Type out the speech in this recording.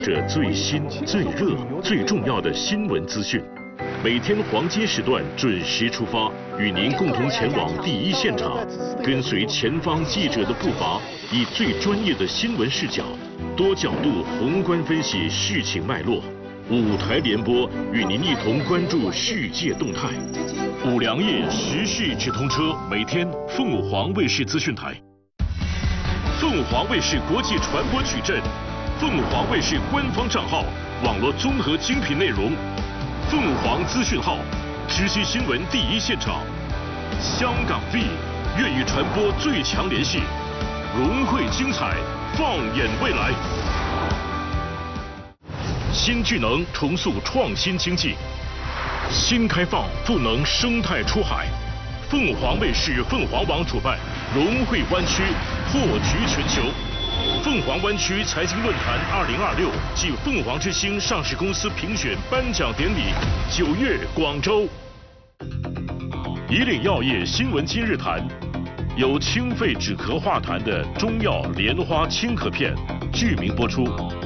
这最新、最热、最重要的新闻资讯，每天黄金时段准时出发，与您共同前往第一现场，跟随前方记者的步伐，以最专业的新闻视角，多角度宏观分析事情脉络。5台联播与您一同关注世界动态。5粮液时事直通车，每天凤凰卫视资讯台。凤凰卫视国际传播矩阵，凤凰卫视官方账号，网络综合精品内容，凤凰资讯号，直击新闻第一现场。香港 V 愿意传播最强联系，融汇精彩，放眼未来。新巨能重塑创新经济，新开放赋能生态出海。凤凰卫视凤凰网主办融汇湾区破局全球凤凰湾区财经论坛2026暨凤凰之星上市公司评选颁奖典礼9月广州。以岭药业新闻今日谈，有清肺止咳化痰的中药莲花清咳片，剧名播出。